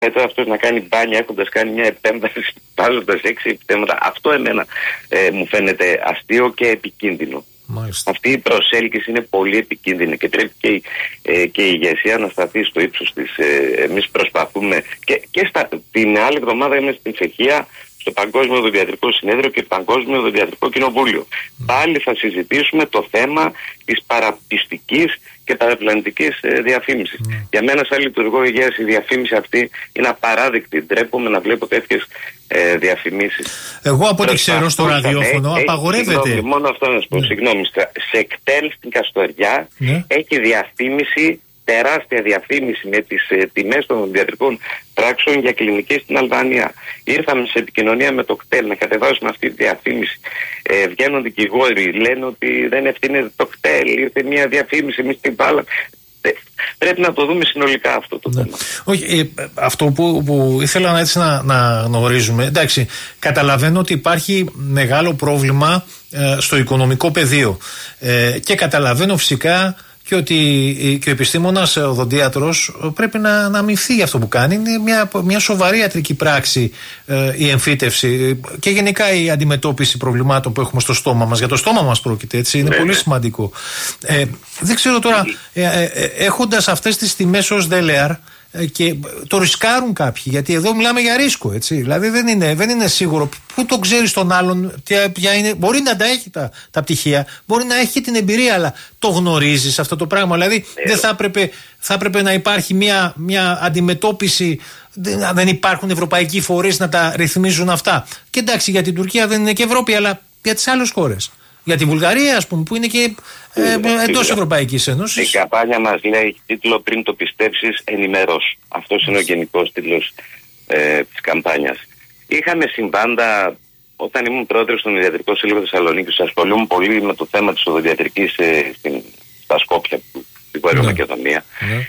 Εδώ αυτός να κάνει μπάνια έχοντας κάνει μια επέμβαση, βάζοντας 6 επιτέματα. Αυτό εμένα μου φαίνεται αστείο και επικίνδυνο. Μάλιστα. Αυτή η προσέλκυση είναι πολύ επικίνδυνη και πρέπει και η ηγεσία να σταθεί στο ύψος της. Εμείς προσπαθούμε την άλλη εβδομάδα είμαι στην Τσεχία στο Παγκόσμιο Οδοντιατρικό Συνέδριο και Παγκόσμιο Οδοντιατρικό Κοινοβούλιο. Πάλι θα συζητήσουμε το θέμα της παραπιστικής και παραπλανητικής διαφήμισης. Για μένα, σαν λειτουργό υγείας, η διαφήμιση αυτή είναι απαράδεκτη. Ντρέπομαι να βλέπω τέτοιες διαφημίσεις. Εγώ από ό,τι ξέρω στο ραδιόφωνο απαγορεύεται. Μόνο αυτό να σου πω. Συγγνώμη. Σε κτέλ στην Καστοριά έχει διαφήμιση, τεράστια διαφήμιση με τις τιμές των οδοντιατρικών πράξεων για κλινική στην Αλβανία. Ήρθαμε σε επικοινωνία με το κτέλ να κατεβάσουμε αυτή τη διαφήμιση. Βγαίνουν δικηγόροι, λένε ότι δεν ευθύνεται το κτέλ. Ήρθε μια διαφήμιση, εμείς την βάλαμε. Πρέπει να το δούμε συνολικά αυτό το θέμα. Όχι, αυτό που ήθελα έτσι να γνωρίζουμε. Εντάξει, καταλαβαίνω ότι υπάρχει μεγάλο πρόβλημα στο οικονομικό πεδίο και καταλαβαίνω φυσικά και ότι και ο επιστήμονας οδοντίατρος πρέπει να αμυνθεί για αυτό που κάνει. Είναι μια σοβαρή ιατρική πράξη η εμφύτευση και γενικά η αντιμετώπιση προβλημάτων που έχουμε στο στόμα μας. Για το στόμα μας πρόκειται, έτσι. Είναι πολύ σημαντικό. Δεν ξέρω τώρα, έχοντας αυτές τις τιμές ως δελεάρ, και το ρισκάρουν κάποιοι, γιατί εδώ μιλάμε για ρίσκο, έτσι. Δηλαδή δεν είναι σίγουρο. Πού το ξέρεις τον άλλον, ποια είναι. Μπορεί να τα έχει τα πτυχία, μπορεί να έχει και την εμπειρία, αλλά το γνωρίζεις αυτό το πράγμα. Δηλαδή δεν θα έπρεπε να υπάρχει μια αντιμετώπιση. Δεν υπάρχουν ευρωπαϊκοί φορείς να τα ρυθμίζουν αυτά. Και εντάξει, για την Τουρκία δεν είναι και Ευρώπη, αλλά για τις άλλες χώρες. Για τη Βουλγαρία, ας πούμε, που είναι και εντός Ευρωπαϊκής Ένωσης. Η καμπάνια μας λέει τίτλο «Πριν το πιστέψεις, ενημερώσου». Αυτός είναι ο γενικός τίτλος της καμπάνιας. Είχαμε συμβάντα όταν ήμουν πρόεδρος στον Ιδιατρικό Σύλλογο Θεσσαλονίκης. Ασχολούμαι πολύ με το θέμα της οδοντιατρικής στα Σκόπια, στην Βόρεια Μακεδονία.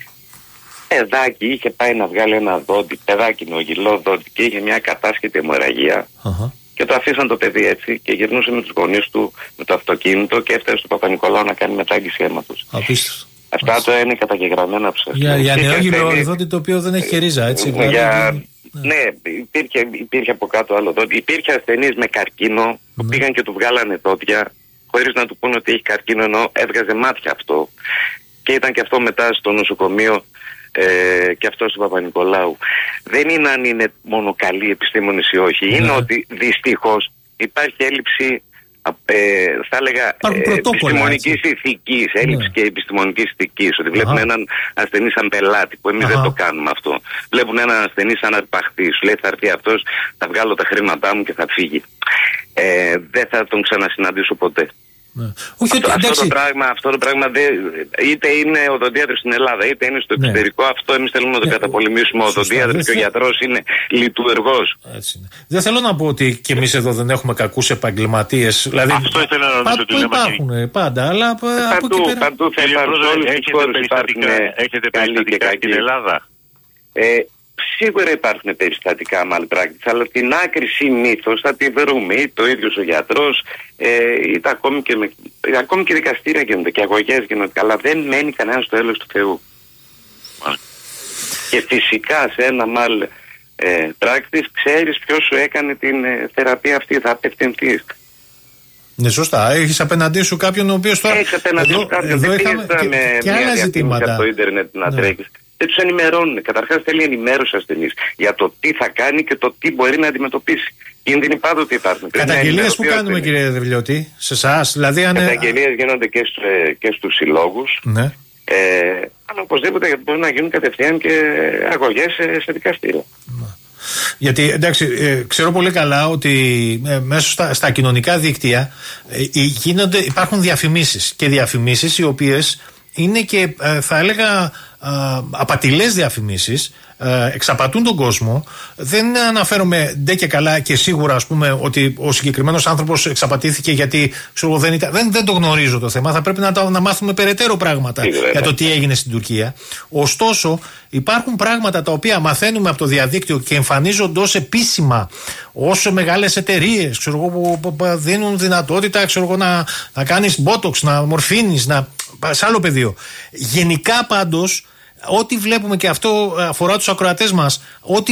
Παιδάκι είχε πάει να βγάλει ένα δόντι, παιδάκι νοογυλό δόντι, και είχε μια κατάσχετη αιμορραγία. Και το αφήσαν το παιδί έτσι και γυρνούσε με τους γονείς του με το αυτοκίνητο και έφτασε στο Παπα-Νικολάου να κάνει μετάγγιση αίματος. Απίστευτο. Αυτά το είναι καταγεγραμμένα από σας. Για νεόγυλο δόντι το οποίο δεν έχει και ρίζα, έτσι. Ναι, υπήρχε από κάτω άλλο δόντι. Υπήρχε ασθενείς με καρκίνο που πήγαν και του βγάλανε δόντια χωρίς να του πούνε ότι έχει καρκίνο, ενώ έβγαζε μάτια αυτό. Και ήταν και αυτό μετά στο νοσοκομείο. Και αυτό του Παπα-Νικολάου. Δεν είναι αν είναι μόνο καλοί επιστήμονες ή όχι. Είναι ότι δυστυχώς υπάρχει έλλειψη, θα έλεγα, επιστημονικής ηθικής. Έλλειψη και επιστημονικής ηθικής. Ότι βλέπουν έναν ασθενή σαν πελάτη, που εμείς δεν το κάνουμε αυτό. Βλέπουν έναν ασθενή σαν αρπαχτή. Σου λέει θα έρθει αυτός, θα βγάλω τα χρήματά μου και θα φύγει. Δεν θα τον ξανασυναντήσω ποτέ. Αυτό το πράγμα είτε είναι οδοντίατρος στην Ελλάδα είτε είναι στο εξωτερικό, αυτό εμείς θέλουμε να το καταπολεμήσουμε. Ο οδοντίατρος και ο γιατρός είναι λειτουργός. Δεν θέλω να πω ότι και εμείς εδώ δεν έχουμε κακούς επαγγελματίες. Δηλαδή, αυτό ήθελα να ρωτήσω. Υπάρχουν πάντα, αλλά παντού έχετε περιστατικά στην Ελλάδα? Σίγουρα υπάρχουν περιστατικά malpractice, αλλά την άκρη συνήθως θα τη βρούμε. Είτε ο ίδιος ο γιατρός, είτε ακόμη και δικαστήρια γίνονται και αγωγές γίνονται. Αλλά δεν μένει κανένας στο έλεος του Θεού. Και φυσικά σε ένα malpractice ξέρεις ποιος σου έκανε την θεραπεία αυτή, θα απευθυνθείς. Ναι, σωστά. Έχεις απέναντί σου κάποιον ο οποίος τώρα. Έχεις απέναντί σου κάποιον. Δεν πήγες με άλλα ζητήματα από το ίντερνετ να τρέχεις. Δεν τους ενημερώνουν. Καταρχάς θέλει ενημέρωση ασθενής για το τι θα κάνει και το τι μπορεί να αντιμετωπίσει. Κίνδυνοι πάντοτε υπάρχουν. Καταγγελίες που κάνουμε, κύριε Δρυβλιώτη, σε εσάς? Δηλαδή, καταγγελίες γίνονται και στους συλλόγους. Ναι. Αλλά οπωσδήποτε μπορεί να γίνουν κατευθείαν και αγωγές σε δικαστήρια. Γιατί εντάξει, ξέρω πολύ καλά ότι μέσα στα κοινωνικά δίκτυα υπάρχουν διαφημίσεις και διαφημίσεις οι οποίες είναι και θα έλεγα απατηλές διαφημίσεις, εξαπατούν τον κόσμο. Δεν αναφέρομαι ντε και καλά και σίγουρα, ας πούμε, ότι ο συγκεκριμένος άνθρωπος εξαπατήθηκε γιατί δεν το γνωρίζω το θέμα. Θα πρέπει να μάθουμε περαιτέρω πράγματα για το τι έγινε στην Τουρκία. Ωστόσο, υπάρχουν πράγματα τα οποία μαθαίνουμε από το διαδίκτυο και εμφανίζονται ως επίσημα, όσο μεγάλες εταιρείες που δίνουν δυνατότητα να κάνεις botox, να μορφύνεις, σε άλλο πεδίο. Γενικά πάντως ό,τι βλέπουμε, και αυτό αφορά τους ακροατές μας, ό,τι